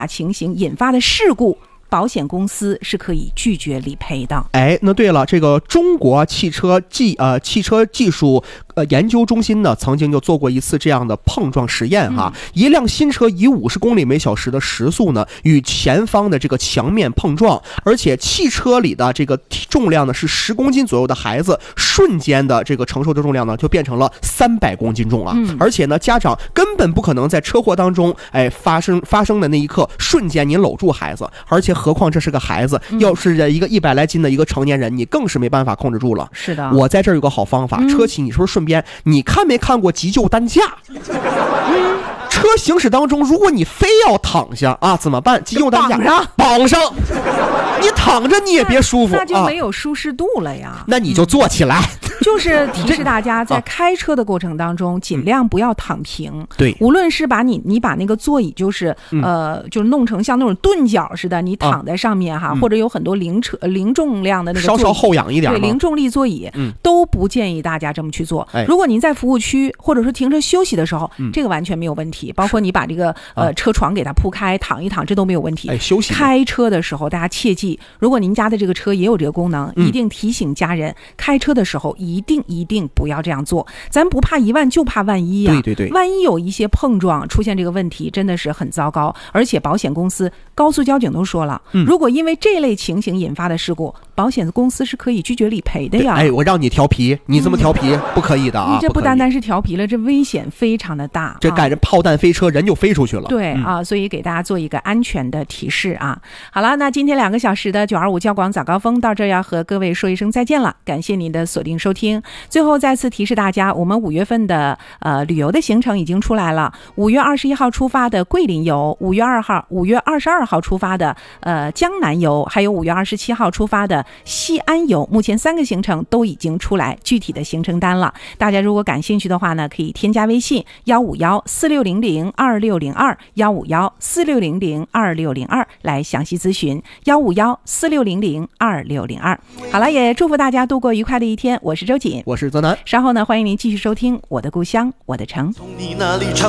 情形引发的事故，保险公司是可以拒绝理赔的。 那对了，这个中国汽车技术研究中心呢，曾经就做过一次这样的碰撞实验哈。一辆新车以50公里每小时的时速呢，与前方的这个墙面碰撞，而且汽车里的这个重量呢是10公斤左右的孩子，瞬间的这个承受的重量呢就变成了300公斤重啊！而且呢，家长根本不可能在车祸当中发生的那一刻瞬间你搂住孩子，而且何况这是个孩子，要是一个100来斤的一个成年人，你更是没办法控制住了。 是的， 我在这儿有个好方法，车企，你是不是顺便你看没看过急救担架？车行驶当中，如果你非要躺下啊，怎么办？急救担架绑上，你躺着你也别舒服， 那就没有舒适度了呀。 那你就坐起来。 就是提示大家，在开车的过程当中，尽量不要躺平。 对， 无论是把你把那个座椅就是就是弄成像那种钝角似的，你躺在上面哈，或者有很多零重量的那个座椅， 稍后仰一点， 对，零重力座椅，都不建议大家这么去做。如果您在服务区或者说停车休息的时候，这个完全没有问题。包括你把这个车床给它铺开，躺一躺，这都没有问题。 休息。 开车的时候，大家切记，如果您家的这个车也有这个功能，一定提醒家人，开车的时候一定不要这样做。咱不怕1万，就怕万一呀。 对， 万一有一些碰撞出现这个问题，真的是很糟糕。而且保险公司、高速交警都说了，如果因为这类情形引发的事故，保险公司是可以拒绝理赔的呀。 我让你调皮，你这么调皮不可以的啊！ 这不单单是调皮了，这危险非常的大。 这赶着炮弹飞车，人就飞出去了。 对啊，所以给大家做一个安全的提示啊。好了，那今天2个小时的925交广早高峰到这儿要和各位说一声再见了，感谢您的锁定收听。最后再次提示大家，我们5月份的旅游的行程已经出来了。5月21号出发的桂林游，5月22号出发的江南游，还有5月27号出发的西安游，目前3个行程都已经出来具体的行程单了。大家如果感兴趣的话呢，可以添加微信15146002602，15146002602来详细咨询15146002602。好了，也祝福大家度过愉快的一天。我是周瑾， 我是泽南。 稍后呢，欢迎您继续收听《我的故乡我的城》。 从你那里唱